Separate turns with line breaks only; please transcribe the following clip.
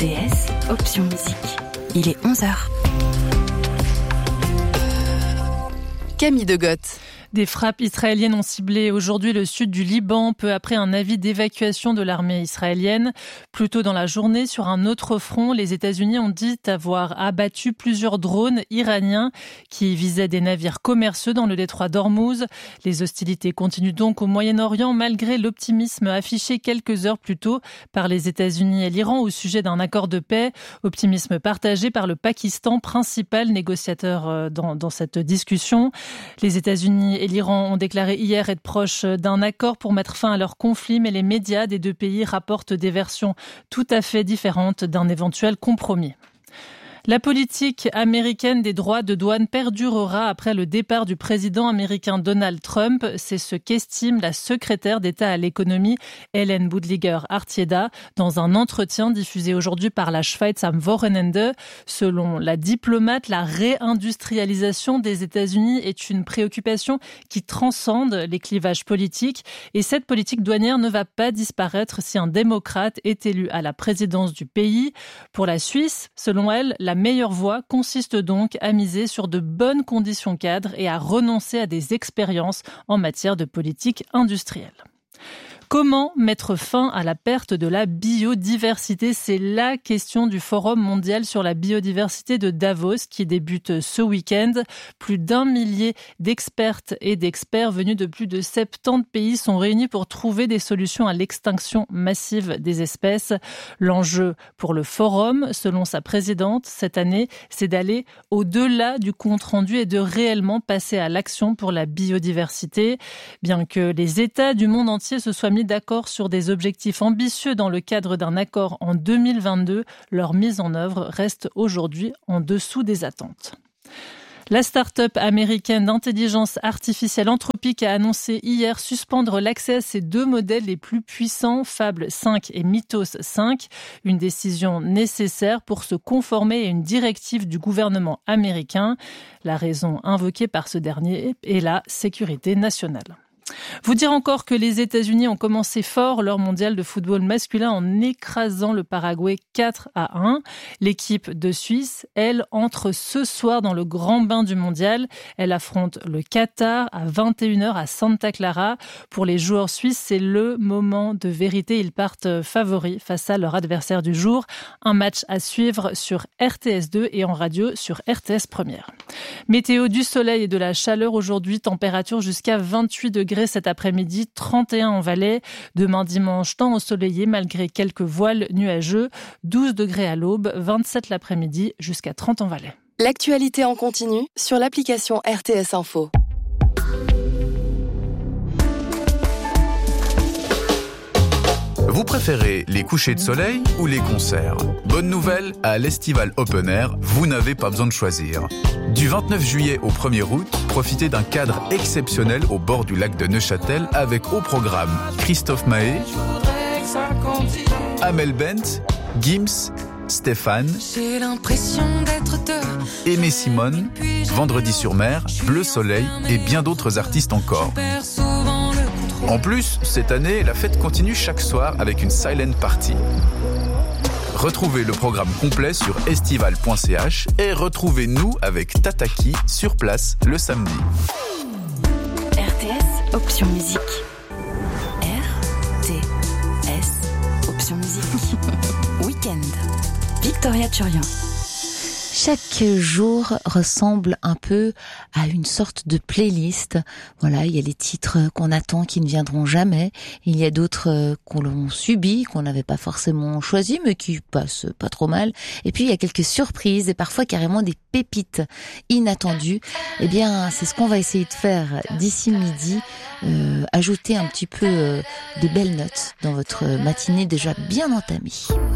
RTS, option musique. Il est 11h. Camille Degotte.
Des frappes israéliennes ont ciblé aujourd'hui le sud du Liban, peu après un avis d'évacuation de l'armée israélienne. Plus tôt dans la journée, sur un autre front, les États-Unis ont dit avoir abattu plusieurs drones iraniens qui visaient des navires commerciaux dans le détroit d'Ormuz. Les hostilités continuent donc au Moyen-Orient malgré l'optimisme affiché quelques heures plus tôt par les États-Unis et l'Iran au sujet d'un accord de paix. Optimisme partagé par le Pakistan, principal négociateur dans cette discussion. Les États-Unis et l'Iran ont déclaré hier être proches d'un accord pour mettre fin à leur conflit, mais les médias des deux pays rapportent des versions tout à fait différentes d'un éventuel compromis. La politique américaine des droits de douane perdurera après le départ du président américain Donald Trump. C'est ce qu'estime la secrétaire d'État à l'économie Helen Buddliger-Artieda dans un entretien diffusé aujourd'hui par la Schweiz am Wochenende. Selon la diplomate, la réindustrialisation des États-Unis est une préoccupation qui transcende les clivages politiques et cette politique douanière ne va pas disparaître si un démocrate est élu à la présidence du pays. Pour la Suisse, selon elle, la meilleure voie consiste donc à miser sur de bonnes conditions cadres et à renoncer à des expériences en matière de politique industrielle. Comment mettre fin à la perte de la biodiversité ? C'est la question du Forum mondial sur la biodiversité de Davos qui débute ce week-end. Plus d'1 millier d'expertes et d'experts venus de plus de 70 pays sont réunis pour trouver des solutions à l'extinction massive des espèces. L'enjeu pour le Forum, selon sa présidente cette année, c'est d'aller au-delà du compte-rendu et de réellement passer à l'action pour la biodiversité. Bien que les États du monde entier se soient mis d'accord sur des objectifs ambitieux dans le cadre d'un accord en 2022, leur mise en œuvre reste aujourd'hui en dessous des attentes. La start-up américaine d'intelligence artificielle Anthropic a annoncé hier suspendre l'accès à ses deux modèles les plus puissants, Fable 5 et Mythos 5, une décision nécessaire pour se conformer à une directive du gouvernement américain. La raison invoquée par ce dernier est la sécurité nationale. Vous dire encore que les États-Unis ont commencé fort leur mondial de football masculin en écrasant le Paraguay 4-1. L'équipe de Suisse, elle, entre ce soir dans le grand bain du mondial. Elle affronte le Qatar à 21h à Santa Clara. Pour les joueurs suisses, c'est le moment de vérité. Ils partent favoris face à leur adversaire du jour. Un match à suivre sur RTS2 et en radio sur RTS Première. Météo, du soleil et de la chaleur aujourd'hui, température jusqu'à 28 degrés cet après-midi, 31 en Valais. Demain dimanche, temps ensoleillé malgré quelques voiles nuageux, 12 degrés à l'aube, 27 l'après-midi jusqu'à 30 en Valais.
L'actualité en continu sur l'application RTS Info.
Vous préférez les couchers de soleil ou les concerts ? Bonne nouvelle, à l'Estival Open Air, vous n'avez pas besoin de choisir. Du 29 juillet au 1er août, profitez d'un cadre exceptionnel au bord du lac de Neuchâtel avec au programme Christophe Mahé, Amel Bent, Gims, Stéphane, Aimé Simone, Vendredi sur mer, Bleu Soleil et bien d'autres artistes encore. En plus, cette année, la fête continue chaque soir avec une silent party. Retrouvez le programme complet sur estival.ch et retrouvez-nous avec Tataki sur place le samedi.
RTS, option musique. RTS, option musique. Week-end. Victoria Turian.
Chaque jour ressemble un peu à une sorte de playlist. Voilà, il y a les titres qu'on attend qui ne viendront jamais. Il y a d'autres qu'on subit, qu'on n'avait pas forcément choisis, mais qui passent pas trop mal. Et puis il y a quelques surprises et parfois carrément des pépites inattendues. Eh bien, c'est ce qu'on va essayer de faire d'ici midi. Ajouter un petit peu de belles notes dans votre matinée déjà bien entamée.